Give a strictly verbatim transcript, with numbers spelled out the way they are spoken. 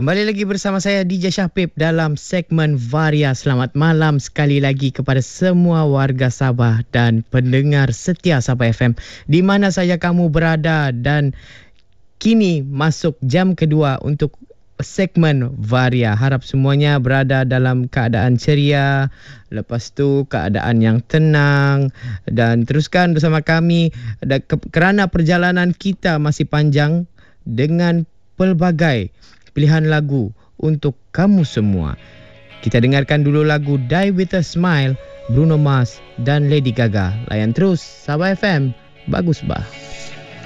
Kembali lagi bersama saya D J Syahpip dalam segmen Varia. Selamat malam sekali lagi kepada semua warga Sabah dan pendengar setia Sabah F M di mana saja kamu berada, dan kini masuk jam kedua untuk segmen Varia. Harap semuanya berada dalam keadaan ceria, lepas tu keadaan yang tenang, dan teruskan bersama kami kerana perjalanan kita masih panjang dengan pelbagai pilihan lagu untuk kamu semua. Kita dengarkan dulu lagu Die With A Smile, Bruno Mars dan Lady Gaga. Layan terus Sabah F M, bagus bah.